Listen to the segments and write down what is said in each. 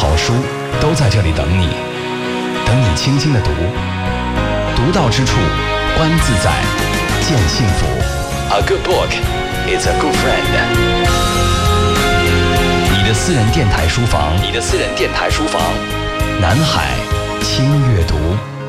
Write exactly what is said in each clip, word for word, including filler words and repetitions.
好书都在这里等你，等你轻轻的读，读到之处，观自在，见幸福。A good book is a good friend。你的私人电台书房，你的私人电台书房，南海轻阅读。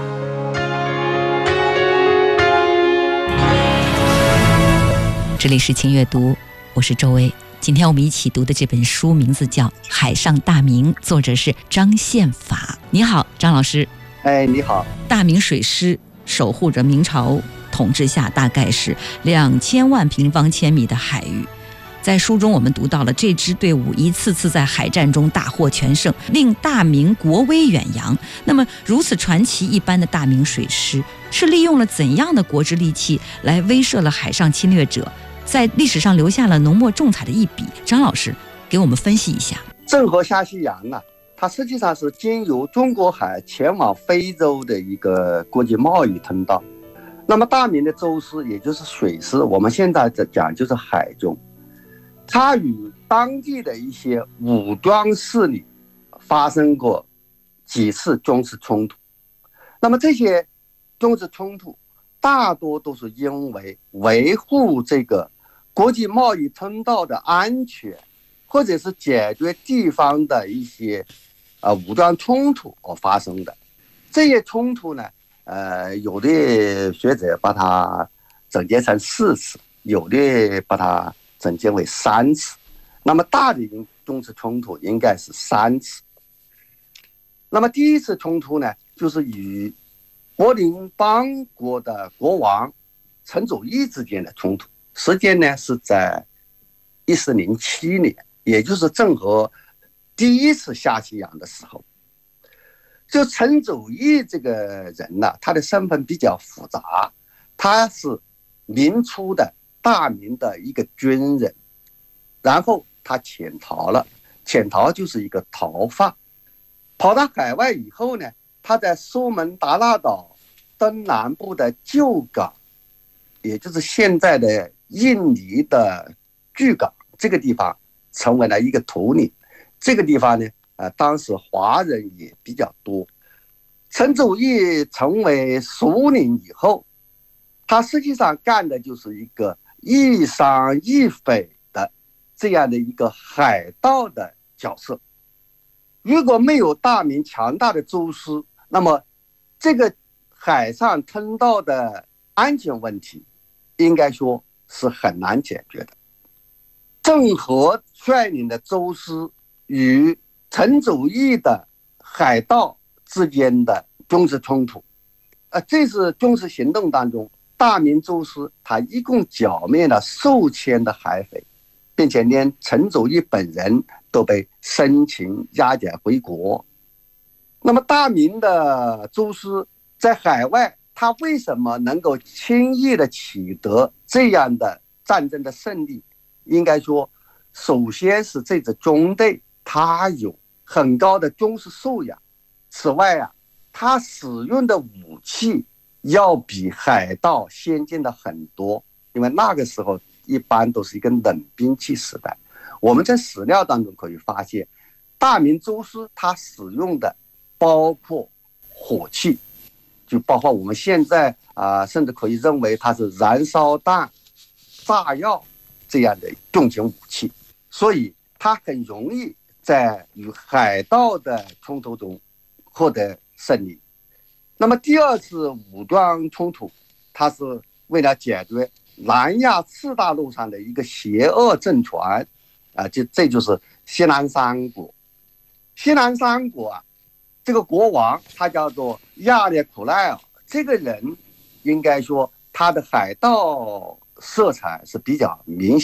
这里是轻阅读，我是周薇。今天我们一起读的这本书名字叫《海上大明》，作者是张宪法。你好，张老师。 哎，你好。 大明水师守护着明朝统治下大概是两千万平方千米的海域。在书中我们读到了这支队伍一次次在海战中大获全胜，令大明国威远扬。那么如此传奇一般的大明水师是利用了怎样的国之利器来威慑了海上侵略者，在历史上留下了浓墨重彩的一笔？张老师给我们分析一下。 郑和下西洋呢，它实际上是经由中国海前往非洲的一个国际贸易通道。那么大明的舟师也就是水师，我们现在讲就是海军，它与当地的一些武装势力发生过几次军事冲突。那么这些军事冲突大多都是因为维护这个国际贸易通道的安全，或者是解决地方的一些呃武装冲突而发生的。这些冲突呢，呃，有的学者把它总结成四次，有的把它总结为三次。那么大的军事冲突应该是三次。那么第一次冲突呢，就是与柏林邦国的国王陈祖义之间的冲突，时间呢是在一四零七年，也就是郑和第一次下西洋的时候。就陈祖义这个人呢，他的身份比较复杂，他是明初的大明的一个军人，然后他潜逃了，潜逃就是一个逃犯，跑到海外以后呢，他在苏门答腊岛东南部的旧港，也就是现在的印尼的巨港这个地方成为了一个头领。这个地方呢，呃，当时华人也比较多。陈祖义成为首领以后，他实际上干的就是一个一商一匪的这样的一个海盗的角色。如果没有大明强大的舟师，那么这个海上通道的安全问题应该说是很难解决的。郑和率领的舟师与陈祖义的海盗之间的军事冲突，呃，这次军事行动当中，大明舟师他一共剿灭了数千的海匪，并且连陈祖义本人都被生擒押解回国。那么大明的舟师在海外，他为什么能够轻易的取得这样的战争的胜利？应该说，首先是这支军队它有很高的军事素养，此外啊，它使用的武器要比海盗先进的很多，因为那个时候一般都是一个冷兵器时代。我们在史料当中可以发现，大明舟师它使用的包括火器，就包括我们现在啊、呃，甚至可以认为它是燃烧弹、炸药这样的重型武器，所以它很容易在与海盗的冲突中获得胜利。那么第二次武装冲突，它是为了解决南亚次大陆上的一个邪恶政权，啊、呃，这这就是西南三国。西南三国啊，这个国王他叫做亚列苦奈尔，这个人应该说他的海盗色彩是比较明显。